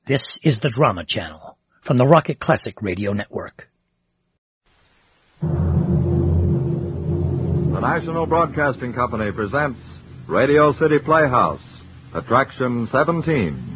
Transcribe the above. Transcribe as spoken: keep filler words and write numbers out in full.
This is the Drama Channel from the Rocket Classic Radio Network. The National Broadcasting Company presents Radio City Playhouse, Attraction seventeen.